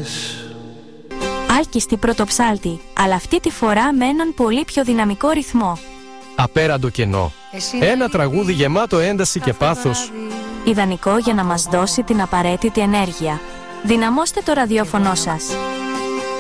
Άλκιστη πρωτοψάλτη, αλλά αυτή τη φορά με έναν πολύ πιο δυναμικό ρυθμό. Απέραντο κενό. Ένα τραγούδι γεμάτο ένταση και πάθος. Ιδανικό για να μας δώσει την απαραίτητη ενέργεια. Δυναμώστε το ραδιόφωνο σας.